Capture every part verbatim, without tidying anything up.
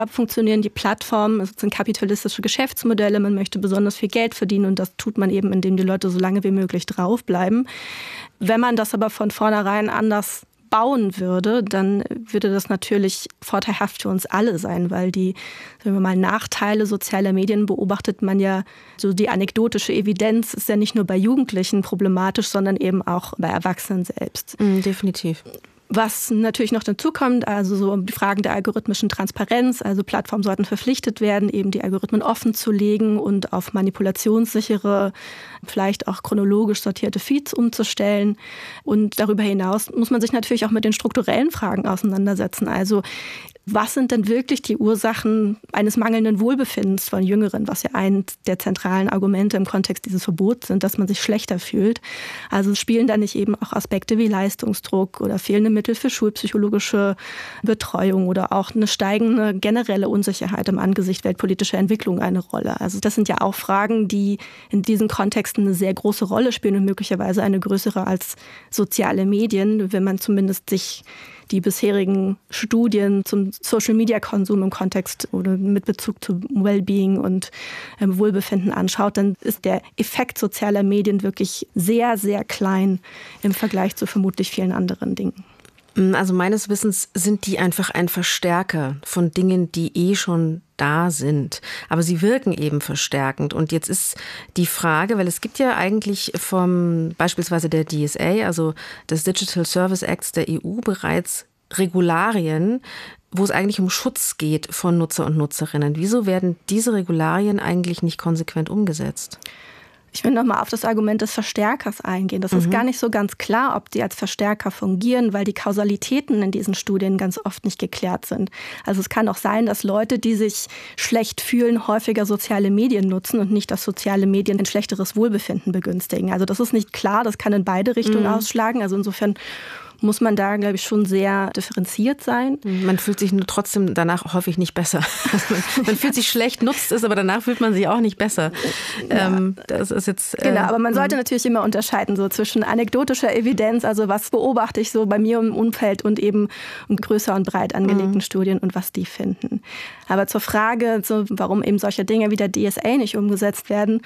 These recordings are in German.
funktionieren die Plattformen, es sind kapitalistische Geschäftsmodelle, man möchte besonders viel Geld verdienen und das tut man eben, indem die Leute so lange wie möglich draufbleiben. Wenn man das aber von vornherein anders bauen würde, dann würde das natürlich vorteilhaft für uns alle sein, weil die, sagen wir mal, Nachteile sozialer Medien beobachtet man ja, so die anekdotische Evidenz ist ja nicht nur bei Jugendlichen problematisch, sondern eben auch bei Erwachsenen selbst. Mm, definitiv. Was natürlich noch dazu kommt, also so die Fragen der algorithmischen Transparenz, also Plattformen sollten verpflichtet werden, eben die Algorithmen offen zu legen und auf manipulationssichere, vielleicht auch chronologisch sortierte Feeds umzustellen. Und darüber hinaus muss man sich natürlich auch mit den strukturellen Fragen auseinandersetzen. Also was sind denn wirklich die Ursachen eines mangelnden Wohlbefindens von Jüngeren, was ja eines der zentralen Argumente im Kontext dieses Verbots sind, dass man sich schlechter fühlt. Also spielen da nicht eben auch Aspekte wie Leistungsdruck oder fehlende Mittel für schulpsychologische Betreuung oder auch eine steigende generelle Unsicherheit im Angesicht weltpolitischer Entwicklung eine Rolle. Also das sind ja auch Fragen, die in diesen Kontexten eine sehr große Rolle spielen und möglicherweise eine größere als soziale Medien, wenn man zumindest sich die bisherigen Studien zum Social-Media-Konsum im Kontext oder mit Bezug zu Wellbeing und ähm, Wohlbefinden anschaut, dann ist der Effekt sozialer Medien wirklich sehr, sehr klein im Vergleich zu vermutlich vielen anderen Dingen. Also meines Wissens sind die einfach ein Verstärker von Dingen, die eh schon da sind. Aber sie wirken eben verstärkend. Und jetzt ist die Frage, weil es gibt ja eigentlich vom beispielsweise der D S A, also des Digital Service Acts der E U, bereits Regularien, wo es eigentlich um Schutz geht von Nutzer und Nutzerinnen. Wieso werden diese Regularien eigentlich nicht konsequent umgesetzt? Ich will nochmal auf das Argument des Verstärkers eingehen. Das mhm. ist gar nicht so ganz klar, ob die als Verstärker fungieren, weil die Kausalitäten in diesen Studien ganz oft nicht geklärt sind. Also es kann auch sein, dass Leute, die sich schlecht fühlen, häufiger soziale Medien nutzen und nicht, dass soziale Medien ein schlechteres Wohlbefinden begünstigen. Also das ist nicht klar, das kann in beide Richtungen mhm. ausschlagen. Also insofern muss man da, glaube ich, schon sehr differenziert sein. Man fühlt sich nur trotzdem danach häufig nicht besser. Man fühlt sich schlecht, nutzt es, aber danach fühlt man sich auch nicht besser. Ja. Ähm, das ist jetzt, äh, genau, aber man sollte natürlich immer unterscheiden so zwischen anekdotischer Evidenz, also was beobachte ich so bei mir im Umfeld und eben um größer und breit angelegten mhm. Studien und was die finden. Aber zur Frage, so, warum eben solche Dinge wie der D S A nicht umgesetzt werden,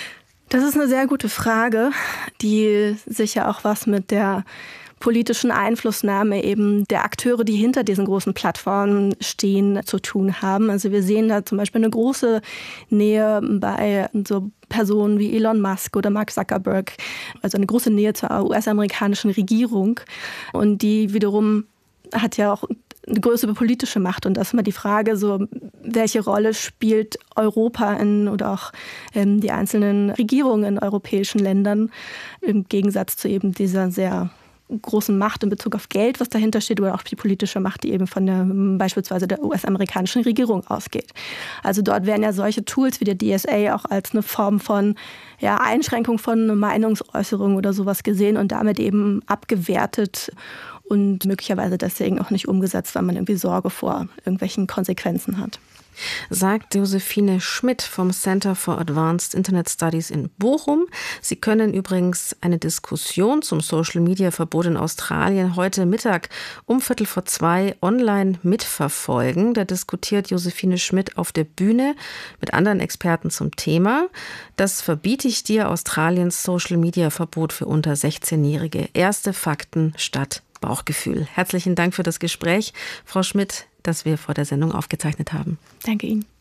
das ist eine sehr gute Frage, die sicher auch was mit der politischen Einflussnahme eben der Akteure, die hinter diesen großen Plattformen stehen, zu tun haben. Also wir sehen da zum Beispiel eine große Nähe bei so Personen wie Elon Musk oder Mark Zuckerberg, also eine große Nähe zur U S-amerikanischen Regierung. Und die wiederum hat ja auch eine größere politische Macht. Und das ist immer die Frage, so, welche Rolle spielt Europa in, oder auch ähm, die einzelnen Regierungen in europäischen Ländern im Gegensatz zu eben dieser sehr großen Macht in Bezug auf Geld, was dahinter steht, oder auch die politische Macht, die eben von der beispielsweise der U S-amerikanischen Regierung ausgeht. Also dort werden ja solche Tools wie der D S A auch als eine Form von ja, Einschränkung von Meinungsäußerung oder sowas gesehen und damit eben abgewertet und möglicherweise deswegen auch nicht umgesetzt, weil man irgendwie Sorge vor irgendwelchen Konsequenzen hat. Sagt Josephine Schmidt vom Center for Advanced Internet Studies in Bochum. Sie können übrigens eine Diskussion zum Social-Media-Verbot in Australien heute Mittag um Viertel vor zwei online mitverfolgen. Da diskutiert Josephine Schmidt auf der Bühne mit anderen Experten zum Thema. Das verbiete ich dir, Australiens Social-Media-Verbot für unter sechzehnjährige. Erste Fakten statt Bauchgefühl. Herzlichen Dank für das Gespräch, Frau Schmidt, das wir vor der Sendung aufgezeichnet haben. Danke Ihnen.